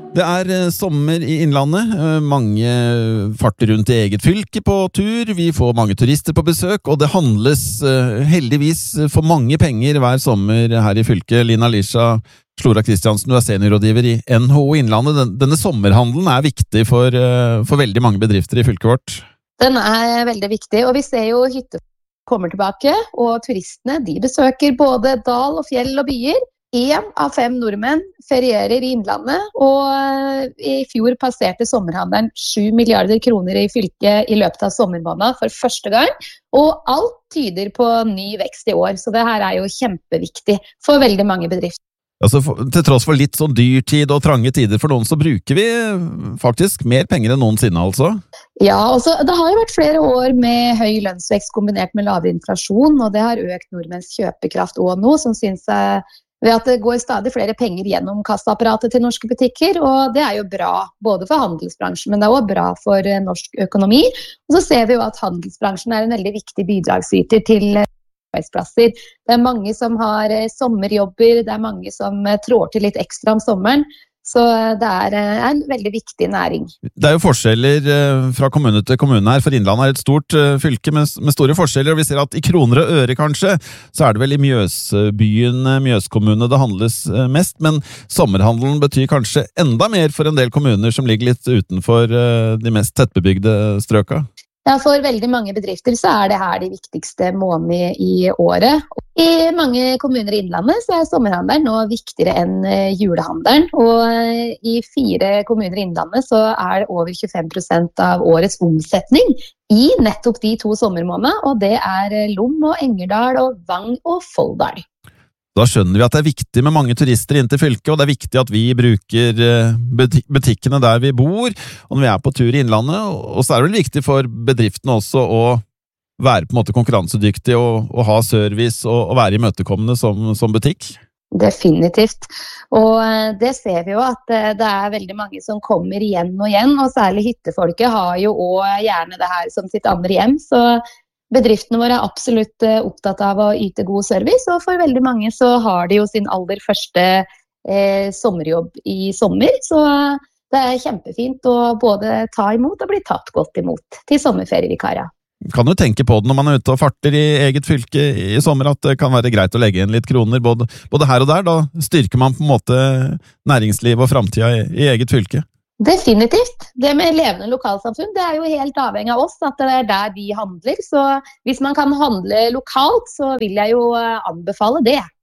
Det sommer i Innlandet, mange farter rundt i eget fylke på tur, vi får mange turister på besøk, og det handles heldigvis for mange penger hver sommer her i fylket. Lina Lisha Slora Kristiansen, du seniorrådgiver i NHO Innlandet. Denne sommerhandelen viktig for veldig mange bedrifter i fylket vårt. Den veldig viktig, og vi ser jo hytter kommer tilbake, og turistene de besøker både dal og fjell og byer. 1 av 5 nordmenn ferierer i Innlandet, og i fjor passerte sommerhandelen 7 milliarder kroner i fylket i løpet av sommermåneden for første gang, og alt tyder på ny vekst i år, så det her jo kjempeviktig for veldig mange bedrifter. Altså, til tross for litt sånn dyrtid og trange tider for noen, så bruker vi faktisk mer penger enn noensinne, altså? Ja, altså, det har jo vært flere år med høy lønnsvekst kombinert med lavere inflasjon, og det har økt nordmenns kjøpekraft også nå, som synes ved at det går stadig flere penger gjennom kassaapparatet til norske butikker, og det jo bra både for handelsbransjen, men det også bra for norsk økonomi. Og så ser vi jo at handelsbransjen en veldig viktig bidragsyter til arbeidsplasser. Det mange som har sommerjobber, det mange som trår til litt ekstra om sommeren, så det en veldig viktig næring. Det jo forskjeller fra kommune til kommune her, for Innlandet et stort fylke med store forskjeller, og vi ser at i kroner og øre kanskje, så det vel i Mjøsbyen, Mjøskommune det handles mest, men sommerhandelen betyr kanskje enda mer for en del kommuner som ligger litt utenfor de mest tettbebygde strøka. Ja, for veldig mange bedrifter så det her de viktigste månedene i året. I mange kommuner i Innlandet så sommerhandelen nå viktigere enn julehandelen, og i 4 kommuner i Innlandet så det over 25% av årets omsetning i nettopp de 2 sommermånedene, og det Lom og Engerdal og Vang og Folldal. Da skjønner vi at det viktig med mange turister inn til fylket, og det viktig at vi bruker butikkene der vi bor, og når vi på tur i Innlandet, og så det vel viktig for bedriftene også å være på en måte konkurransedyktig og ha service og være imøtekommende som butikk. Definitivt, og det ser vi jo at det veldig mange som kommer igjen og igjen, og særlig hyttefolket har jo også gjerne det her som sitt andre hjem, så bedriftene våre absolutt opptatt av å yte god service, og for veldig mange så har de jo sin aller første sommerjobb i sommer, så det kjempefint å både ta imot og bli tatt godt imot til sommerferievikarer. Kan du tenke på det når man ute og farter i eget fylke i sommer, at det kan være greit å legge inn litt kroner både her og der, da styrker man på en måte næringsliv og fremtiden i eget fylke? Definitivt. Det med levende lokalsamfunn, det jo helt avhengig av oss, at det der vi handler. Så hvis man kan handle lokalt, så vil jeg jo anbefale det.